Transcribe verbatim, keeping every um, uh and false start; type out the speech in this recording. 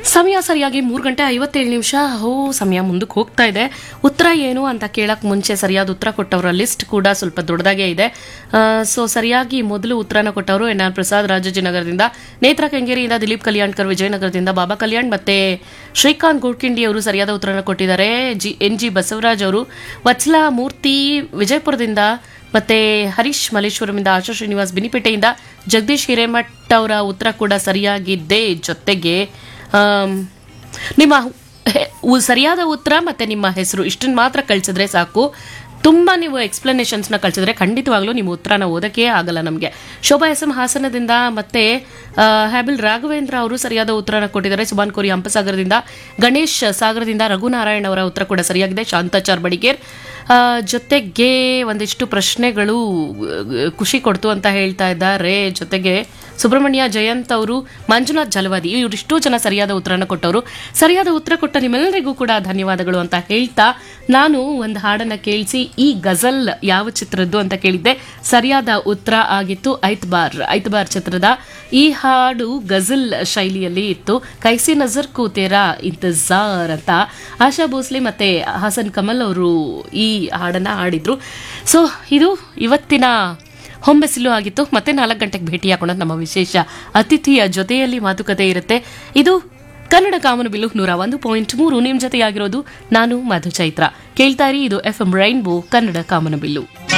ಸಮಯ ಸರಿಯಾಗಿ ಮೂರು ಗಂಟೆ ಐವತ್ತೇಳು ನಿಮಿಷ. ಓ ಸಮಯ ಮುಂದಕ್ಕೆ ಹೋಗ್ತಾ ಇದೆ. ಉತ್ತರ ಏನು ಅಂತ ಕೇಳಕ್ ಮುಂಚೆ ಸರಿಯಾದ ಉತ್ತರ ಕೊಟ್ಟವರ ಲಿಸ್ಟ್ ಕೂಡ ಸ್ವಲ್ಪ ದೊಡ್ಡದಾಗೇ ಇದೆ. ಸೊ ಸರಿಯಾಗಿ ಮೊದಲು ಉತ್ತರನ ಕೊಟ್ಟವರು ಎನ್ ಆರ್ ಪ್ರಸಾದ್ ರಾಜಾಜಿನಗರದಿಂದ, ನೇತ್ರ ಕೆಂಗೇರಿಯಿಂದ ದಿಲೀಪ್ ಕಲ್ಯಾಣ್ಕರ್ ವಿಜಯನಗರದಿಂದ, ಬಾಬಾ ಕಲ್ಯಾಣ್ ಮತ್ತೆ ಶ್ರೀಕಾಂತ್ ಗೋಡ್ಕಿಂಡಿ ಅವರು ಸರಿಯಾದ ಉತ್ತರನ ಕೊಟ್ಟಿದ್ದಾರೆ. ಜಿ ಎನ್ ಜಿ ಬಸವರಾಜ್ ಅವರು, ವತ್ಸಲಾ ಮೂರ್ತಿ ವಿಜಯಪುರದಿಂದ, ಮತ್ತೆ ಹರೀಶ್ ಮಲ್ಲೇಶ್ವರಮಿಂದ, ಆಶಾ ಶ್ರೀನಿವಾಸ್ ಬಿನಿಪೇಟೆಯಿಂದ, ಜಗದೀಶ್ ಹಿರೇಮಠ್ ಅವರ ಉತ್ತರ ಕೂಡ ಸರಿಯಾಗಿದ್ದೆ. ಜೊತೆಗೆ ನಿಮ್ಮ ಸರಿಯಾದ ಉತ್ತರ ಮತ್ತೆ ನಿಮ್ಮ ಹೆಸರು ಇಷ್ಟನ್ನು ಮಾತ್ರ ಕಳಿಸಿದ್ರೆ ಸಾಕು. ತುಂಬಾ ನೀವು ಎಕ್ಸ್ಪ್ಲನೇಷನ್ಸ್ನ ಕಳಿಸಿದ್ರೆ ಖಂಡಿತವಾಗ್ಲೂ ನಿಮ್ಮ ಉತ್ತರನ ಓದಕ್ಕೆ ಆಗಲ್ಲ ನಮಗೆ. ಶೋಭಾ ಎಸ್ ಎಂ ಹಾಸನದಿಂದ ಮತ್ತೆ ಹ್ಯಾಬಿಲ್ ರಾಘವೇಂದ್ರ ಅವರು ಸರಿಯಾದ ಉತ್ತರನ ಕೊಟ್ಟಿದ್ದಾರೆ. ಸುಭಾನ್ ಕೋರಿ ಹಂಪಸಾಗರದಿಂದ, ಗಣೇಶ್ ಸಾಗರದಿಂದ, ರಘುನಾರಾಯಣ್ ಅವರ ಉತ್ತರ ಕೂಡ ಸರಿಯಾಗಿದೆ. ಶಾಂತಾಚಾರ್ ಬಡಿಗೇರ್ ಜೊತೆಗೆ ಒಂದಿಷ್ಟು ಪ್ರಶ್ನೆಗಳು ಖುಷಿ ಕೊಡ್ತು ಅಂತ ಹೇಳ್ತಾ ಇದ್ದಾರೆ. ಜೊತೆಗೆ ಸುಬ್ರಹ್ಮಣ್ಯ ಜಯಂತ್ ಅವರು, ಮಂಜುನಾಥ್ ಜಲವಾದಿ ಇವರಿಷ್ಟು ಜನ ಸರಿಯಾದ ಉತ್ತರನ ಕೊಟ್ಟವರು. ಸರಿಯಾದ ಉತ್ತರ ಕೊಟ್ಟ ನಿಮ್ಮೆಲ್ಲರಿಗೂ ಕೂಡ ಧನ್ಯವಾದಗಳು ಅಂತ ಹೇಳ್ತಾ ನಾನು ಒಂದು ಹಾಡನ್ನ ಕೇಳಿಸಿ ಈ ಗಜಲ್ ಯಾವ ಚಿತ್ರದ್ದು ಅಂತ ಕೇಳಿದ್ದೆ. ಸರಿಯಾದ ಉತ್ತರ ಆಗಿತ್ತು ಐತ್ಬಾರ್. ಐತ್ಬಾರ್ ಚಿತ್ರದ ಈ ಹಾಡು ಗಜಲ್ ಶೈಲಿಯಲ್ಲಿ ಇತ್ತು. ಕೈಸಿ ನಜರ್ ಕೂತೇರಾ ಇಂತಜಾರ್ ಅಂತ ಆಶಾ ಭೋಸ್ಲೆ ಮತ್ತೆ ಹಾಸನ್ ಕಮಲ್ ಅವರು ಈ ಹಾಡನ್ನ ಹಾಡಿದ್ರು. ಸೊ ಇದು ಇವತ್ತಿನ ಹೊಂಬೆಸಿಲು ಆಗಿತ್ತು. ಮತ್ತೆ ನಾಲ್ಕು ಗಂಟೆಗೆ ಭೇಟಿಯಾಗೋಣ. ನಮ್ಮ ವಿಶೇಷ ಅತಿಥಿಯ ಜೊತೆಯಲ್ಲಿ ಮಾತುಕತೆ ಇರುತ್ತೆ. ಇದು ಕನ್ನಡ ಕಾಮನಬಿಲ್ಲು ನೂರ ಒಂದು ಪಾಯಿಂಟ್ ಮೂರು. ನಿಮ್ ಜೊತೆಯಾಗಿರೋದು ನಾನು ಮಧು ಚೈತ್ರ. ಕೇಳ್ತಾ ಇರಿ, ಇದು ಎಫ್ ಎಂ ರೈನ್ಬೋ ಕನ್ನಡ ಕಾಮನಬಿಲ್ಲು.